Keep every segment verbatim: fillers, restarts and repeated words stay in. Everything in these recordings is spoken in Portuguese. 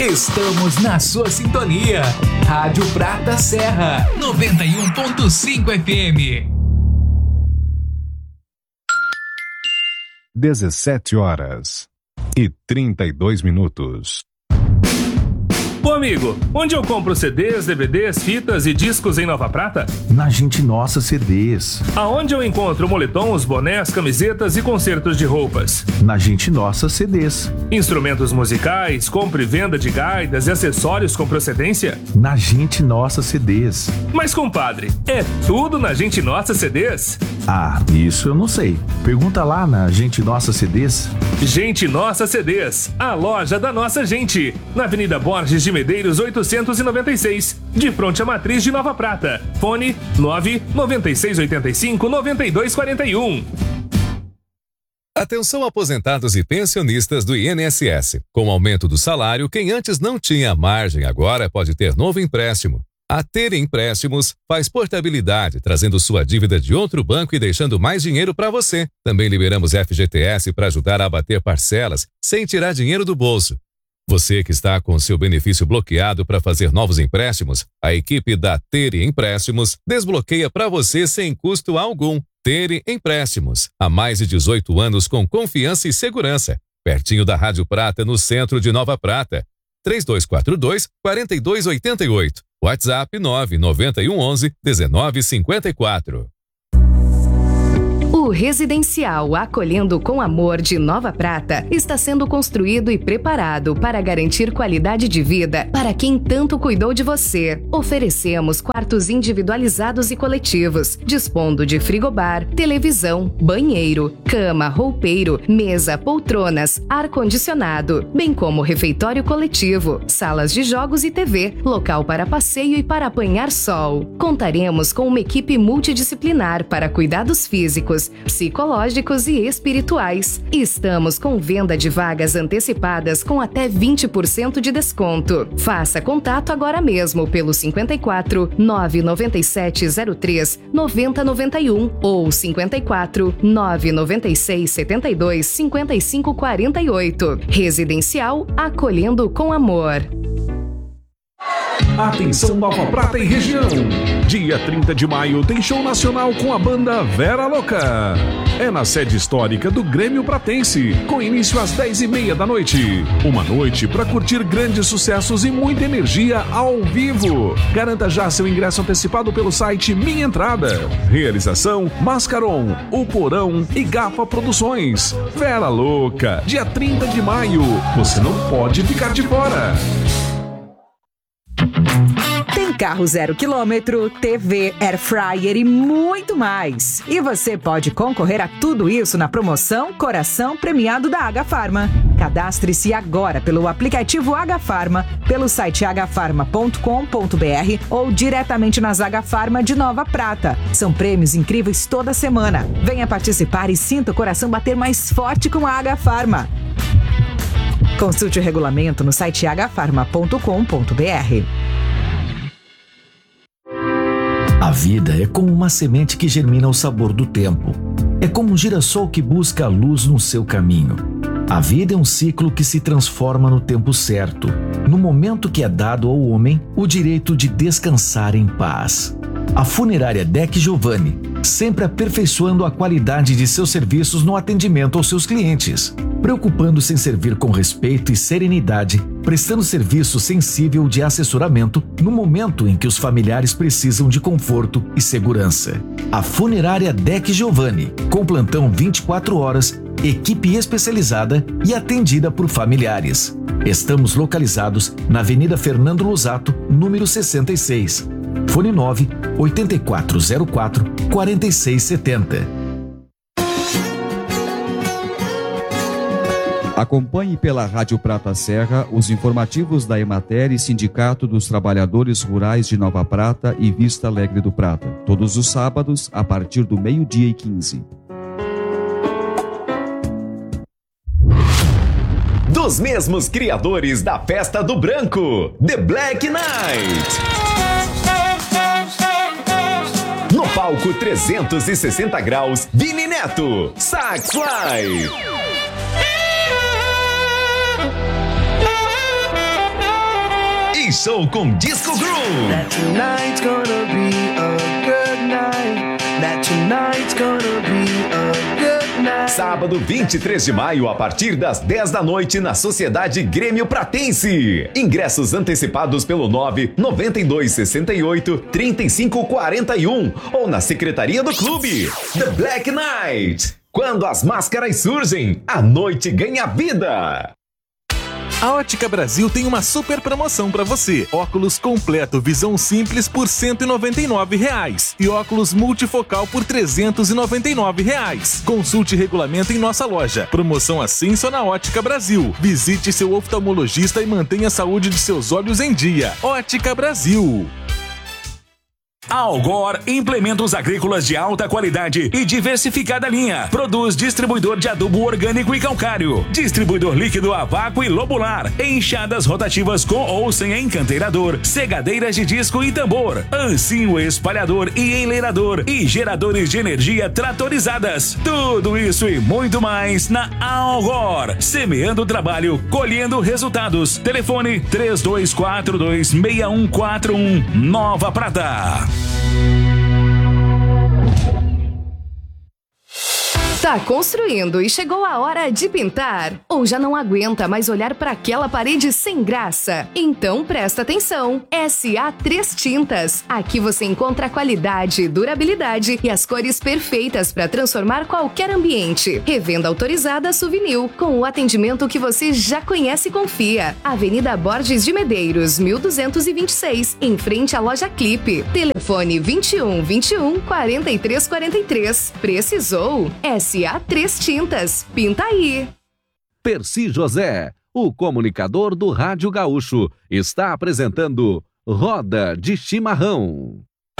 Estamos na sua sintonia. Rádio Prata Serra, noventa e um ponto cinco F M. dezessete horas e trinta e dois minutos. Ô amigo, onde eu compro C Ds, D V Ds, fitas e discos em Nova Prata? Na Gente Nossa C Ds. Aonde eu encontro moletons, bonés, camisetas e concertos de roupas? Na Gente Nossa C Ds. Instrumentos musicais, compra e venda de gaitas e acessórios com procedência? Na Gente Nossa C Ds. Mas compadre, é tudo na Gente Nossa C Ds? Ah, isso eu não sei. Pergunta lá na Gente Nossa C Ds. Gente Nossa C Ds, a loja da nossa gente. Na Avenida Borges de Medeiros oitocentos e noventa e seis, de frente à Matriz de Nova Prata. Fone nove nove seis oito cinco nove dois quatro um. Atenção aposentados e pensionistas do I N S S. Com o aumento do salário, quem antes não tinha margem agora pode ter novo empréstimo. A Ter Empréstimos faz portabilidade, trazendo sua dívida de outro banco e deixando mais dinheiro para você. Também liberamos F G T S para ajudar a abater parcelas sem tirar dinheiro do bolso. Você que está com seu benefício bloqueado para fazer novos empréstimos, a equipe da Ter Empréstimos desbloqueia para você sem custo algum. Ter Empréstimos, há mais de dezoito anos com confiança e segurança. Pertinho da Rádio Prata, no centro de Nova Prata. três dois quatro dois, quatro dois oito oito. WhatsApp nove nove um um um, um nove cinco quatro. O Residencial Acolhendo com Amor de Nova Prata está sendo construído e preparado para garantir qualidade de vida para quem tanto cuidou de você. Oferecemos quartos individualizados e coletivos, dispondo de frigobar, televisão, banheiro, cama, roupeiro, mesa, poltronas, ar-condicionado, bem como refeitório coletivo, salas de jogos e T V, local para passeio e para apanhar sol. Contaremos com uma equipe multidisciplinar para cuidados físicos, psicológicos e espirituais. Estamos com venda de vagas antecipadas com até vinte por cento de desconto. Faça contato agora mesmo pelo cinquenta e quatro, nove nove sete zero três, noventa noventa e um ou cinquenta e quatro, nove nove seis setenta e dois, cinquenta e cinco quarenta e oito. Residencial Acolhendo com Amor. Atenção Nova Prata e região. Dia trinta de maio tem show nacional com a banda Vera Louca. É na sede histórica do Grêmio Pratense, com início às dez e meia da noite. Uma noite para curtir grandes sucessos e muita energia ao vivo. Garanta já seu ingresso antecipado pelo site Minha Entrada. Realização Mascaron, O Porão e Gafa Produções. Vera Louca, dia trinta de maio. Você não pode ficar de fora. Tem carro zero quilômetro, T V, air fryer e muito mais. E você pode concorrer a tudo isso na promoção Coração Premiado da Agafarma. Cadastre-se agora pelo aplicativo Agafarma, pelo site agafarma ponto com ponto b r ou diretamente nas Agafarma de Nova Prata. São prêmios incríveis toda semana. Venha participar e sinta o coração bater mais forte com a Agafarma. Consulte o regulamento no site agafarma ponto com ponto b r. A vida é como uma semente que germina ao sabor do tempo. É como um girassol que busca a luz no seu caminho. A vida é um ciclo que se transforma no tempo certo, no momento que é dado ao homem o direito de descansar em paz. A funerária Deck Giovanni, sempre aperfeiçoando a qualidade de seus serviços no atendimento aos seus clientes, preocupando-se em servir com respeito e serenidade, prestando serviço sensível de assessoramento no momento em que os familiares precisam de conforto e segurança. A funerária Deck Giovanni, com plantão vinte e quatro horas, equipe especializada e atendida por familiares. Estamos localizados na Avenida Fernando Lusato, número sessenta e seis. Fone nove oito quatro zero quatro, quatro seis sete zero. Acompanhe pela Rádio Prata Serra os informativos da Emater e Sindicato dos Trabalhadores Rurais de Nova Prata e Vista Alegre do Prata, todos os sábados a partir do meio-dia e quinze. Dos mesmos criadores da Festa do Branco, The Black Knight. No palco trezentos e sessenta graus, Vini Neto, Sax Fly. Party Show com Disco Groove. That tonight's gonna be a good night. That tonight's gonna be a good night. Sábado, vinte e três de maio, a partir das dez da noite, na Sociedade Grêmio Pratense. Ingressos antecipados pelo nove nove dois seis oito, três cinco quatro um ou na secretaria do clube. The Black Knight. Quando as máscaras surgem, a noite ganha vida. A Ótica Brasil tem uma super promoção para você. Óculos completo visão simples por cento e noventa e nove reais e óculos multifocal por trezentos e noventa e nove reais. Consulte regulamento em nossa loja. Promoção assim só na Ótica Brasil. Visite seu oftalmologista e mantenha a saúde de seus olhos em dia. Ótica Brasil. Algor Implementos Agrícolas de alta qualidade e diversificada linha. Produz distribuidor de adubo orgânico e calcário, distribuidor líquido a vácuo e lobular, enxadas rotativas com ou sem encanteirador, segadeiras de disco e tambor, ancinho espalhador e enleirador e geradores de energia tratorizadas. Tudo isso e muito mais na Algor. Semeando trabalho, colhendo resultados. Telefone três dois quatro dois, seis um quatro um, Nova Prata. Tá construindo e chegou a hora de pintar? Ou já não aguenta mais olhar para aquela parede sem graça? Então presta atenção! S A três Tintas. Aqui você encontra qualidade, durabilidade e as cores perfeitas para transformar qualquer ambiente. Revenda autorizada Suvinil, com o atendimento que você já conhece e confia. Avenida Borges de Medeiros, mil duzentos e vinte e seis, em frente à loja Clipe. Telefone vinte e um, vinte e um, quarenta e três quarenta e três. Precisou? S A três Tintas. Pinta aí. Percy José, o comunicador do Rádio Gaúcho, está apresentando Roda de Chimarrão.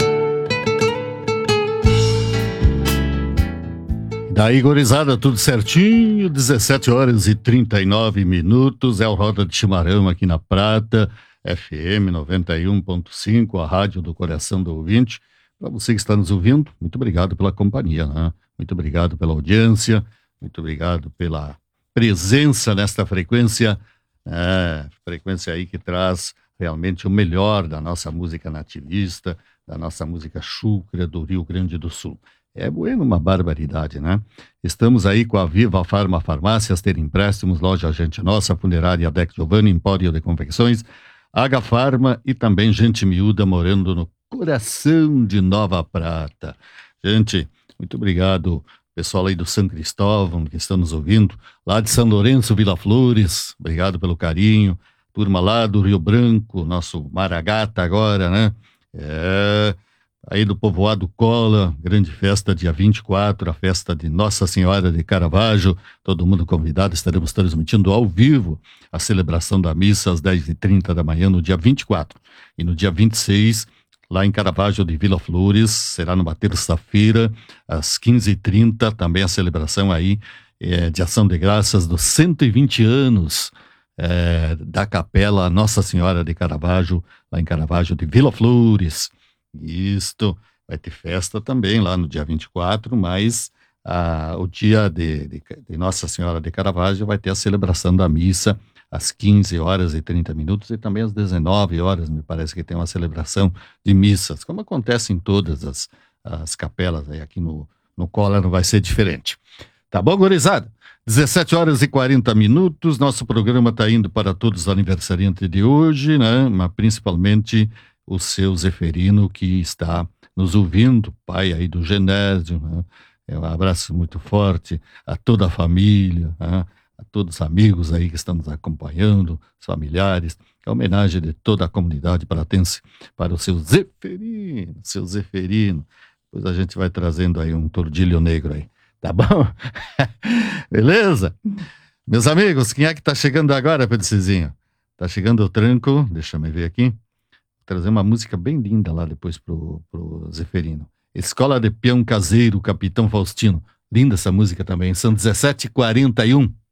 Daí, gurizada, tudo certinho, dezessete horas e trinta e nove minutos, é o Roda de Chimarrão aqui na Prata, F M noventa e um ponto cinco, a rádio do coração do ouvinte. Para você que está nos ouvindo, muito obrigado pela companhia, né? Muito obrigado pela audiência, muito obrigado pela presença nesta frequência, é, frequência aí que traz realmente o melhor da nossa música nativista, da nossa música chucra do Rio Grande do Sul. É bueno, uma barbaridade, né? Estamos aí com a Viva Farma Farmácias, ter empréstimos, loja Gente Nossa, Funerária Deck Giovanni, Empório de Confecções, H Farma e também Gente Miúda morando no coração de Nova Prata. Gente, muito obrigado, pessoal aí do São Cristóvão que estão nos ouvindo, lá de São Lourenço, Vila Flores, obrigado pelo carinho, turma lá do Rio Branco, nosso Maragata agora, né? É, aí do povoado Cola, grande festa dia vinte e quatro, a festa de Nossa Senhora de Caravaggio, todo mundo convidado, estaremos transmitindo ao vivo a celebração da missa às dez e trinta da manhã no dia vinte e quatro, e no dia vinte e seis, lá em Caravaggio de Vila Flores, será numa terça-feira, às quinze e trinta, também a celebração aí é, de ação de graças dos cento e vinte anos é, da Capela Nossa Senhora de Caravaggio, lá em Caravaggio de Vila Flores. Isto, vai ter festa também lá no dia vinte e quatro, mas ah, o dia de, de, de Nossa Senhora de Caravaggio vai ter a celebração da missa às quinze horas e trinta minutos e também às dezenove horas, me parece que tem uma celebração de missas, como acontece em todas as, as capelas, aí aqui no, no Cola não vai ser diferente. Tá bom, gurizada? dezessete horas e quarenta minutos, nosso programa está indo para todos os aniversariantes de hoje, né? Mas principalmente o seu Zeferino, que está nos ouvindo, pai aí do Genésio, né? É um abraço muito forte a toda a família, né? A todos os amigos aí que estão nos acompanhando, os familiares, é homenagem de toda a comunidade pratense para o seu Zeferino, seu Zeferino. Depois a gente vai trazendo aí um tordilho negro aí, tá bom? Beleza? Meus amigos, quem é que tá chegando agora, Pedrocinho? Tá chegando o tranco, deixa eu me ver aqui, vou trazer uma música bem linda lá depois pro, pro Zeferino. Escola de Peão Caseiro, Capitão Faustino. Linda essa música também, são dezessete e quarenta e um.